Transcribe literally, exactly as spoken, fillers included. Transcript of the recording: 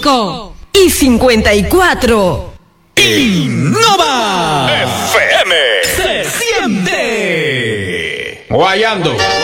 cinco y cincuenta y cuatro. Innova F M. se siente. Guayando.